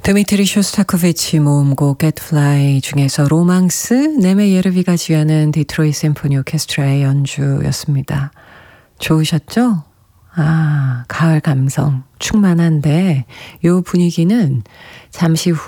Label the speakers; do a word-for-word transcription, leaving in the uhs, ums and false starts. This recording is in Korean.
Speaker 1: 드미트리 쇼스타코비치 모음곡 Get Fly 중에서 로망스, 네메 예르비가 지휘하는 디트로이트 심포니 오케스트라의 연주였습니다. 좋으셨죠? 아, 가을 감성 충만한데 요 분위기는 잠시 후